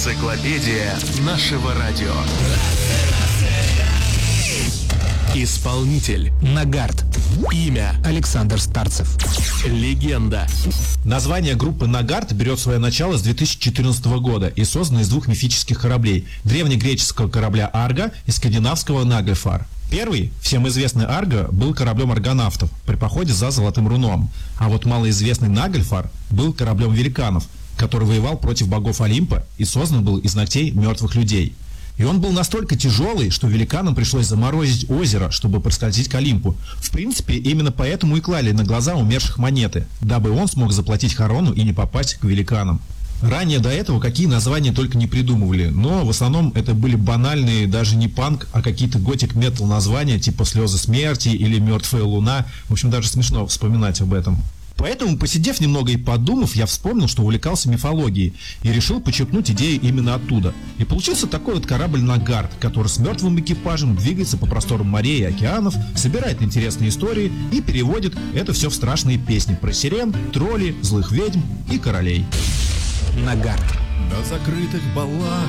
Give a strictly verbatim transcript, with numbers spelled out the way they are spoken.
Энциклопедия нашего радио. Исполнитель Нагарт. Имя Александр Старцев. Легенда. Название группы Нагарт берет свое начало с две тысячи четырнадцатого года и создано из двух мифических кораблей: древнегреческого корабля Арго и скандинавского Нагльфар. Первый, всем известный Арго, был кораблем аргонавтов при походе за Золотым Руном, а вот малоизвестный Нагльфар был кораблем великанов, который воевал против богов Олимпа и создан был из ногтей мертвых людей. И он был настолько тяжелый, что великанам пришлось заморозить озеро, чтобы проскользить к Олимпу. В принципе, именно поэтому и клали на глаза умерших монеты, дабы он смог заплатить хорону и не попасть к великанам. Ранее до этого какие названия только не придумывали, но в основном это были банальные, даже не панк, а какие-то готик-метал названия, типа «Слезы смерти» или «Мертвая луна». В общем, даже смешно вспоминать об этом. Поэтому, посидев немного и подумав, я вспомнил, что увлекался мифологией, и решил почерпнуть идею именно оттуда. И получился такой вот корабль Нагарт, который с мертвым экипажем двигается по просторам морей и океанов, собирает интересные истории и переводит это все в страшные песни про сирен, троллей, злых ведьм и королей. Нагарт. На закрытых балах